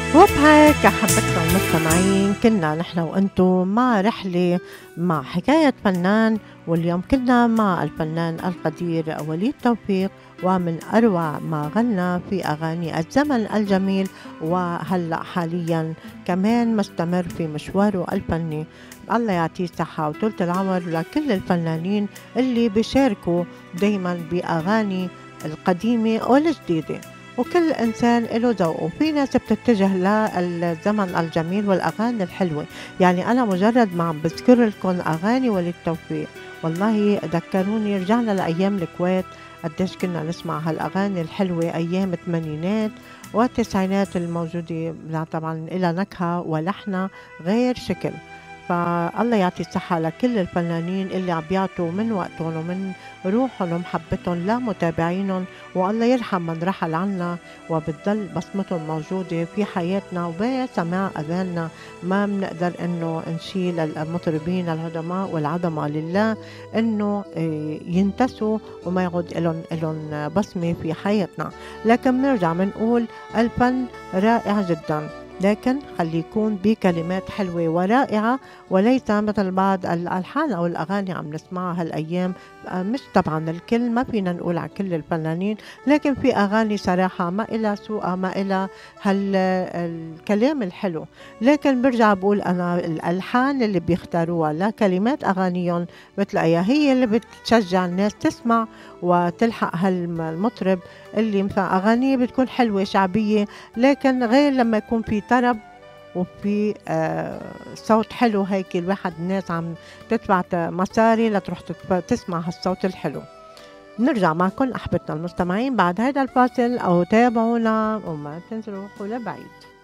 وبهيك أحبتنا المستمعين كنا نحن وأنتم مع رحلة مع حكاية فنان، واليوم كنا مع الفنان القدير وليد توفيق، ومن أروع ما غنى في أغاني الزمن الجميل، وهلأ حاليا كمان مستمر في مشواره الفني. الله يعطيه الصحة وطولة العمر لكل الفنانين اللي بيشاركوا دايما بأغاني القديمة والجديدة. وكل إنسان له ذوق، وفي ناس بتتجه للزمن الجميل والأغاني الحلوة. يعني أنا مجرد ما عم بذكر لكم أغاني وليد توفيق والله ذكروني رجعنا لأيام الكويت، قديش كنا نسمع هالأغاني الحلوة أيام الثمانينات والتسعينات الموجودة. لا طبعا إلى نكهة ولحنة غير شكل. فالله يعطي الصحة لكل الفنانين اللي عم بيعطوا من وقتهم ومن روحهم ومحبتهم لمتابعينهم، والله يرحم من رحل عنا وبتضل بصمتهم موجودة في حياتنا وبسماع أذاننا. ما بنقدر إنه نشيل المطربين العظماء والعظمة لله إنه ينتسوا وما يعود إلهم بصمة في حياتنا. لكن بنرجع بنقول الفن رائع جدا، لكن خلي يكون بكلمات حلوة ورائعة، وليس مثل بعض الألحان أو الأغاني عم نسمعها هالأيام. مش طبعا الكل، ما فينا نقول على كل الفنانين، لكن في أغاني صراحة ما إلها سوء، ما إلها الكلام الحلو. لكن برجع بقول أنا الألحان اللي بيختاروها لكلمات أغانيهم بتلاقيها هي اللي بتشجع الناس تسمع وتلحق هالمطرب اللي مثلا أغانيه بتكون حلوة شعبية، لكن غير لما يكون في طرب وفي صوت حلو. هيك الواحد الناس عم تدفع مصاري لتروح تسمع هالصوت الحلو. نرجع معكم أحبتنا المستمعين بعد هذا الفاصل، أو تابعونا وما تنزلوا لبعيد.